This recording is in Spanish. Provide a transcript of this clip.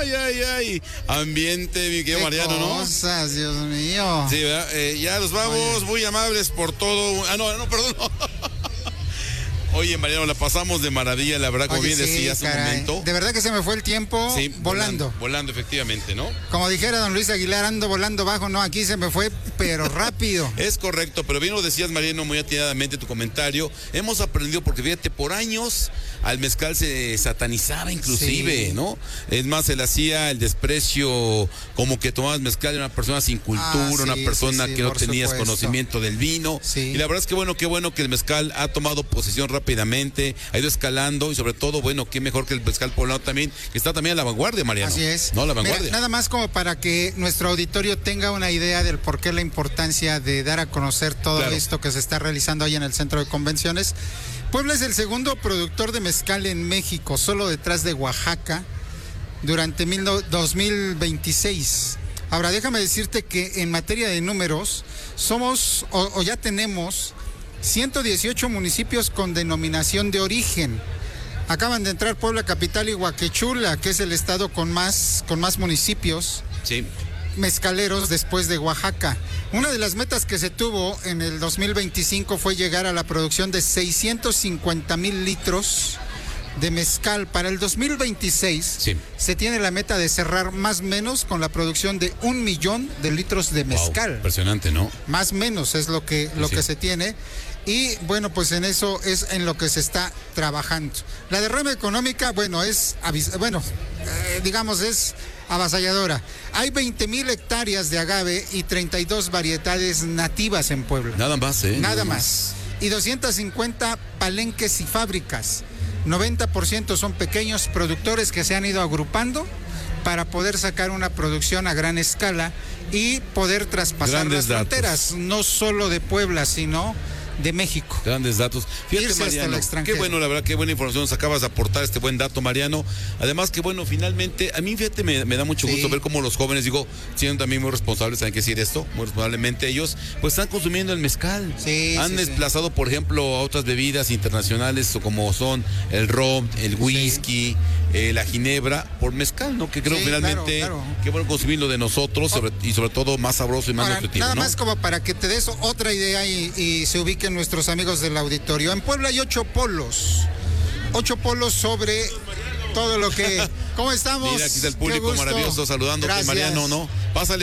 Ay. Ambiente, mi querido Mariano, ¿no? Cosas, Dios mío. Sí, ¿verdad? Ya nos vamos, muy amables por todo. No, perdón. Oye, Mariano, la pasamos de maravilla, la verdad, como bien decía hace un momento. De verdad que se me fue el tiempo volando. Volando, efectivamente, ¿no? Como dijera don Luis Aguilar, ando volando bajo, no, aquí se me fue, pero rápido. Es correcto, pero bien lo decías, Mariano, muy atinadamente tu comentario. Hemos aprendido, porque fíjate, por años al mezcal se satanizaba inclusive, ¿no? Es más, se le hacía el desprecio, como que tomabas mezcal de una persona sin cultura, una persona que no tenías conocimiento del vino. Y la verdad es que qué bueno que el mezcal ha tomado posesión rápidamente, ha ido escalando y sobre todo, qué mejor que el mezcal poblano también, que está también a la vanguardia, Mariano. Así es. No, la vanguardia. Mira, nada más como para que nuestro auditorio tenga una idea del por qué la importancia de dar a conocer todo esto que se está realizando ahí en el centro de convenciones. Puebla es el segundo productor de mezcal en México, solo detrás de Oaxaca, durante 2026. Ahora, déjame decirte que en materia de números, somos o ya tenemos 118 municipios con denominación de origen. Acaban de entrar Puebla Capital y Huaquechula, que es el estado con más municipios mezcaleros después de Oaxaca. Una de las metas que se tuvo en el 2025 fue llegar a la producción de 650,000 litros de mezcal. Para el 2026 se tiene la meta de cerrar más o menos con la producción de 1 millón de litros de mezcal. Wow, impresionante, ¿no? Más o menos es lo que se tiene. Y pues en eso es en lo que se está trabajando. La derrama económica, es avasalladora. Hay 20,000 hectáreas de agave y 32 variedades nativas en Puebla. Nada más, Nada más. Y 250 palenques y fábricas. 90% son pequeños productores que se han ido agrupando para poder sacar una producción a gran escala y poder traspasar las fronteras, no solo de Puebla, sino de México. Grandes datos. Fíjate, Mariano, qué bueno, la verdad, qué buena información nos acabas de aportar, este buen dato, Mariano. Además, que finalmente, a mí, fíjate, me da mucho gusto ver cómo los jóvenes, siendo también muy responsables, saben que decir esto, muy responsablemente ellos, están consumiendo el mezcal. Han desplazado, por ejemplo, a otras bebidas internacionales, como son el ron, el whisky, la ginebra, por mezcal, ¿no? Que creo finalmente, qué bueno consumirlo de nosotros, y sobre todo más sabroso y más nutritivo, nada más como para que te des otra idea y se ubique nuestros amigos del auditorio. En Puebla hay 8 polos sobre todo lo que... ¿Cómo estamos? Mira, aquí está el público maravilloso saludándote, Mariano, ¿no? Pásale.